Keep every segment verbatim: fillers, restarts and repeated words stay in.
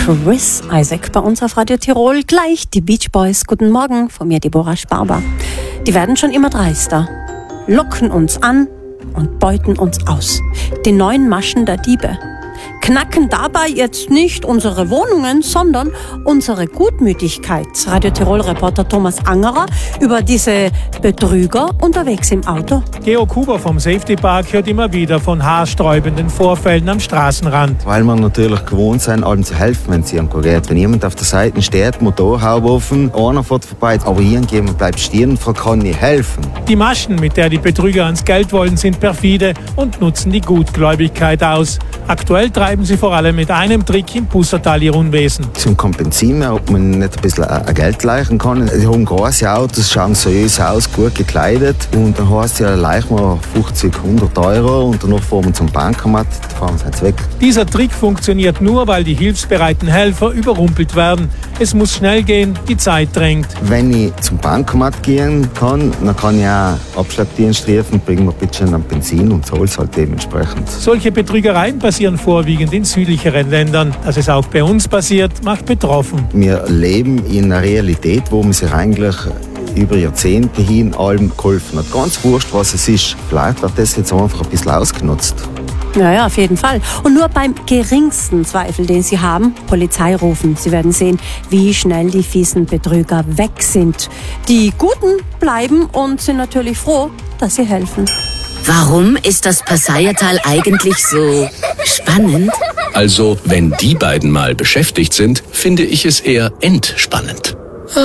Chris Isaak bei uns auf Radio Tirol. Gleich die Beach Boys. Guten Morgen, von mir Deborah Sparber. Die werden schon immer dreister, locken uns an und beuten uns aus. Die neuen Maschen der Diebe knacken dabei jetzt nicht unsere Wohnungen, sondern unsere Gutmütigkeit. Radio Tirol-Reporter Thomas Angerer über diese Betrüger unterwegs im Auto. Georg Huber vom Safety Park hört immer wieder von haarsträubenden Vorfällen am Straßenrand. Weil wir natürlich gewohnt sind, allen zu helfen, wenn es irgendwo geht. Wenn jemand auf der Seite steht, Motorhaube offen, einer fährt vorbei, aber irgendjemand bleibt stehen und fragt, kann ich helfen? Die Maschen, mit der die Betrüger ans Geld wollen, sind perfide und nutzen die Gutgläubigkeit aus. Aktuell treiben sie vor allem mit einem Trick im Bussertal ihr Unwesen. Zum Kompensieren, ob man nicht ein bisschen äh, Geld leichen kann. Die haben große Autos, schauen seriös aus, gut gekleidet. Und dann heißt es ja, leichen wir fünfzig, hundert Euro und danach fahren wir zum Bankomat, dann fahren sie jetzt weg. Dieser Trick funktioniert nur, weil die hilfsbereiten Helfer überrumpelt werden. Es muss schnell gehen, die Zeit drängt. Wenn ich zum Bankomat gehen kann, dann kann ich auch Abschleppdienst rufen, bringen wir bitte schön an Benzin und zahle es halt dementsprechend. Solche Betrügereien passieren vorwiegend in südlicheren Ländern. Dass es auch bei uns passiert, macht betroffen. Wir leben in einer Realität, wo man sich eigentlich über Jahrzehnte hin allem geholfen hat. Ganz wurscht, was es ist. Vielleicht wird das jetzt einfach ein bisschen ausgenutzt. Ja, ja, auf jeden Fall. Und nur beim geringsten Zweifel, den Sie haben, Polizei rufen. Sie werden sehen, wie schnell die fiesen Betrüger weg sind. Die Guten bleiben und sind natürlich froh, dass sie helfen. Warum ist das Passayertal eigentlich so spannend? Also, wenn die beiden mal beschäftigt sind, finde ich es eher entspannend.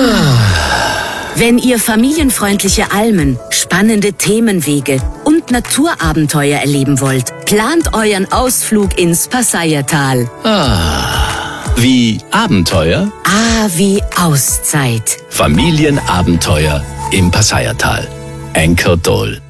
Wenn ihr familienfreundliche Almen, spannende Themenwege und Naturabenteuer erleben wollt, plant euren Ausflug ins Passayertal. Ah, wie Abenteuer? Ah, wie Auszeit. Familienabenteuer im Passayertal. Anchor Dole.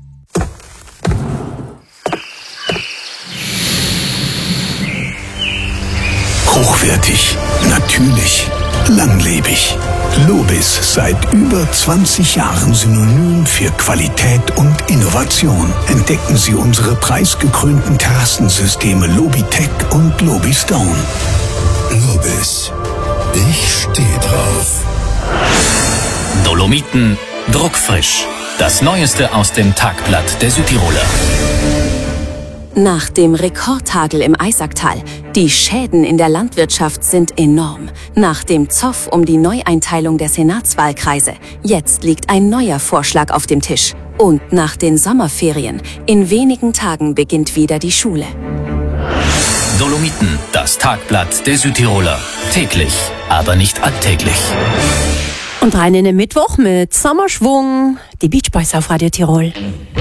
Hochwertig, natürlich, langlebig. Lobis, seit über zwanzig Jahren Synonym für Qualität und Innovation. Entdecken Sie unsere preisgekrönten Terrassensysteme Lobitech und Lobistone. Lobis, ich stehe drauf. Dolomiten druckfrisch. Das Neueste aus dem Tagblatt der Südtiroler. Nach dem Rekordhagel im Eisacktal. Die Schäden in der Landwirtschaft sind enorm. Nach dem Zoff um die Neueinteilung der Senatswahlkreise. Jetzt liegt ein neuer Vorschlag auf dem Tisch. Und nach den Sommerferien. In wenigen Tagen beginnt wieder die Schule. Dolomiten, das Tagblatt der Südtiroler. Täglich, aber nicht alltäglich. Und rein in den Mittwoch mit Sommerschwung. Die Beach Boys auf Radio Tirol.